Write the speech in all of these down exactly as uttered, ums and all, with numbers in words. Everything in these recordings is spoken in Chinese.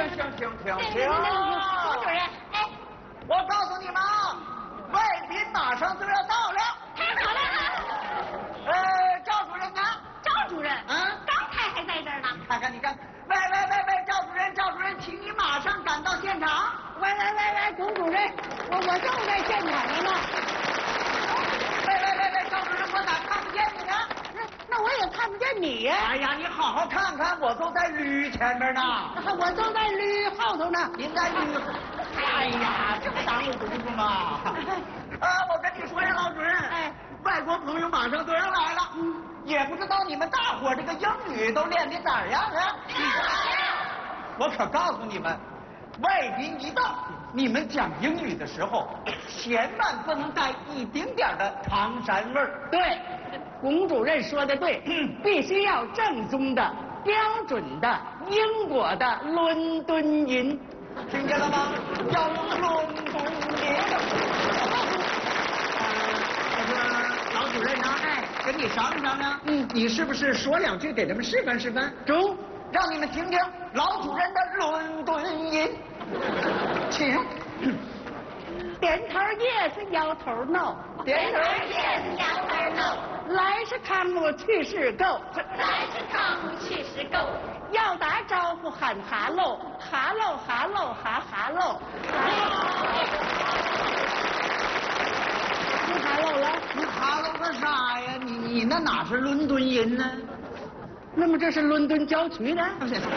行行行行行。 龚主任，哎， 我告诉你们啊，外宾马上就要到了。 太好了！ 呃，赵主任呢？ 赵主任， 嗯， 刚才还在这儿呢。 看看你看，喂喂喂喂，赵主任赵主任，请你马上赶到现场。 喂喂喂喂，龚主任，我我正在现场呢。 喂喂喂喂，赵主任，我咋看不见你呢？ 那那我也看不见你呀。 哎呀，你好好看看，我都在驴前面呢。 我都在驴后头呢。 您在驴。哎呀，这不耽误功夫吗？啊，我跟你说呀，老主任，哎，外国朋友马上都要来了，嗯，也不知道你们大伙这个英语都练得咋样啊？我可告诉你们，外宾一到，你们讲英语的时候，千万不能带一丁点的唐山味儿。 对，龚主任说的对，嗯，必须要正宗的、标准的英国的伦敦音。 听见了吗？要用伦敦音。这个老主任呢？哎，跟你商量商量。嗯，你是不是说两句给他们示范示范？ 中， 让你们听听老主任的伦敦音。请。 点头 yes， 摇头 no。 点头 yes， 摇头 no。 来是 come， 去是 go。 来是 come， 去是 go。 要打招呼喊哈喽，哈喽哈喽哈哈喽。你哈喽了？ 你哈喽个啥呀？你你那哪是伦敦音呢？ 那么这是伦敦郊区的？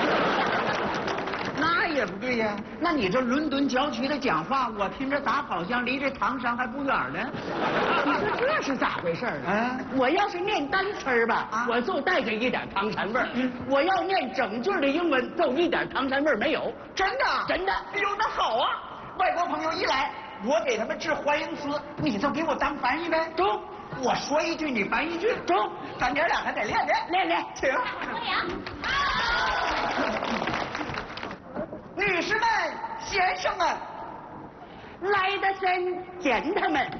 那也不对呀。那你这伦敦郊区的讲话，我听着咋好像离这唐山还不远呢？ 你说这是咋回事啊？ 啊， 我要是念单词儿吧，啊、我就带着一点唐山味儿；嗯、我要念整句的英文，就一点唐山味儿没有。 真的？ 真的。 哎呦，那好啊！外国朋友一来，我给他们致欢迎词，你就给我当翻译呗。 中。 我说一句，你翻一句。 中。 咱娘俩还得练练。 练练。 请。女士们、先生们， 来的先见他们。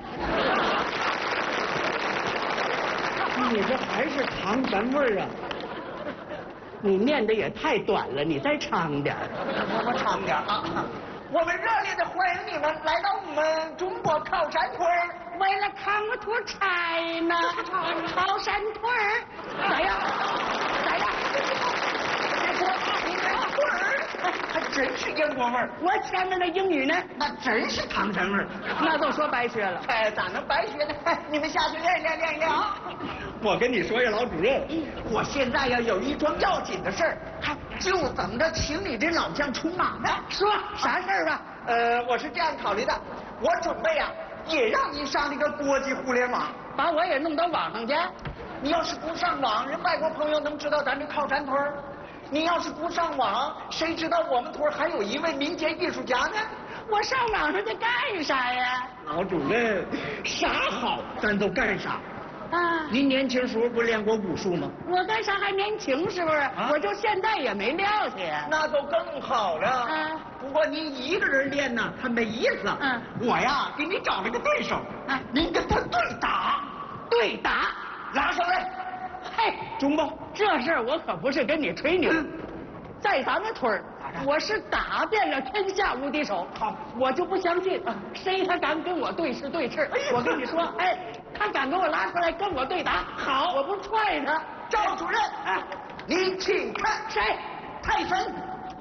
你这还是唐山味儿啊！你念的也太短了，你再长点儿。 我长点啊！我们热烈的欢迎你们来到我们中国靠山屯儿。 为了 come to China， 靠山屯儿，咋样？咋样？ 你这屯儿还真是英国味儿。 我前面的英语呢？ 那真是唐山味儿。 那就说白学了。 哎，咋能白学呢？你们下去练练练练啊！我跟你说呀，老主任，我现在呀有一桩要紧的事儿，就等着请你这老将出马呢。 说啥事儿吧？ 呃，我是这样考虑的，我准备啊也让你上这个国际互联网， 把我也弄到网上去。 你要是不上网，人外国朋友能知道咱这靠山屯儿？你要是不上网，谁知道我们屯儿还有一位民间艺术家呢？ 我上网上去干啥呀？ 老主任，啥好咱都干啥。 啊！ 您年轻时候不练过武术吗？ 我干啥还年轻是不是？啊、我就现在也没撂下。 那就更好了。啊！不过您一个人练呢，他没意思。嗯。我呀，给你找了个对手。啊！您跟他对打。 对打？ 拉上来。 嘿， 中吧。 这事儿我可不是跟你吹牛。嗯、在咱们屯儿，我是打遍了天下无敌手。好，我就不相信啊，谁他敢跟我对视对峙？我跟你说，哎。他敢给我拉出来跟我对打，好，我不踹他。 赵主任，啊，你请看谁？ 泰森。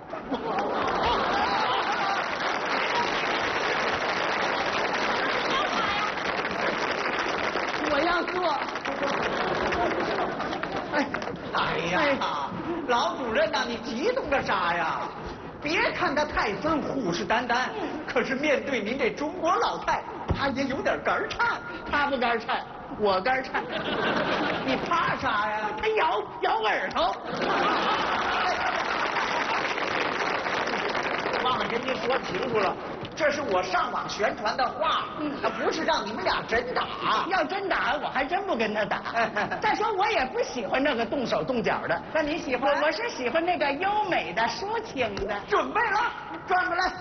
我要做。 哎，哎呀，哎老主任呐、啊，你激动个啥呀？别看他泰森虎视眈眈，可是面对您这中国老太，他也有点肝颤。 他不肝颤，我肝颤。 你怕啥呀？ 他咬咬耳朵。 忘了跟您说清楚了，这是我上网宣传的话，那不是让你们俩真打。 要真打，我还真不跟他打。再说我也不喜欢那个动手动脚的。 那你喜欢？ 我我是喜欢那个优美的、抒情的。 准备了，转过来，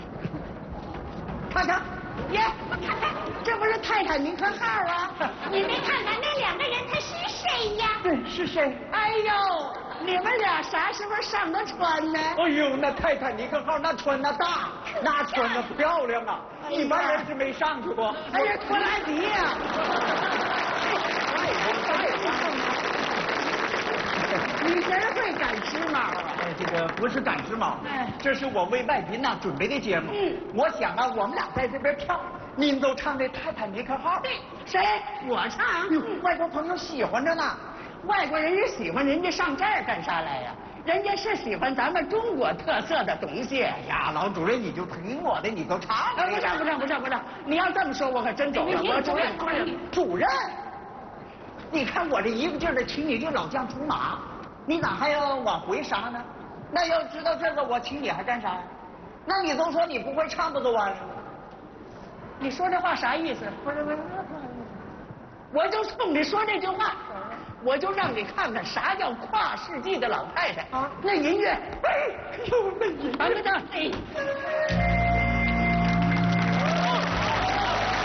看看。 耶，看看，这不是泰坦尼克号啊？ 你没看看那两个人他是谁呀？ 对，是谁？ 哎呦， 你们俩啥时候上的船呢？ 哎呦，那泰坦尼克号那船那大，那船那漂亮啊！一般人是没上去过。 哎呀，拖拉机呀！你真会赶时髦啊！ 哎，这个不是赶时髦， 哎这是我为外宾呐准备的节目。 嗯我想啊，我们俩在这边跳，您都唱这《泰坦尼克号》。 对，谁？我唱。 嗯外国朋友喜欢着呢。 外国人也喜欢，人家上这儿干啥来呀？人家是喜欢咱们中国特色的东西。 哎呀，老主任，你就听我的，你就唱。 啊，不唱不唱不唱不唱！你要这么说，我可真走了。我主任主任主任，你看我这一个劲儿的请你这老将出马，你咋还要往回杀呢？那要知道这个，我请你还干啥呀？那你都说你不会唱，不就完了吗？ 你说这话啥意思？不是不是，我就冲你说这句话，我就让你看看啥叫跨世纪的老太太啊！那音乐，哎呦，那音乐，等等等，哎。